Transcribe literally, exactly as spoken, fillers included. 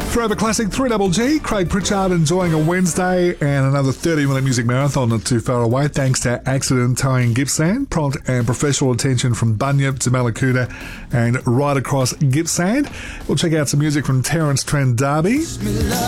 Forever Classic, three Double G, Craig Pritchard enjoying a Wednesday and another thirty minute music marathon not too far away thanks to Accident Towing Gippsland. Prompt and professional attention from Bunyip to Mallacoota and right across Gippsland. We'll check out some music from Terence Trent D'Arby.